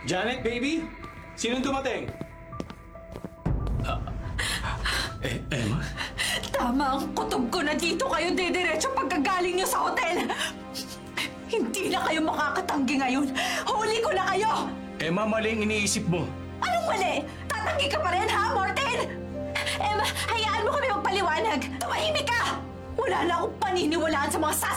Janet, baby? Sinong dumating? Emma? Tama ang kutob ko na dito kayo didiretso pagkagaling niyo sa hotel. Hindi na kayo makakatanggi ngayon. Huli ko na kayo! Emma, mali ang iniisip mo. Anong mali? Tatanggi ka pa rin, ha, Morten? Emma, hayaan mo kami magpaliwanag. Tumahimik ka! Wala na akong paniniwalaan sa mga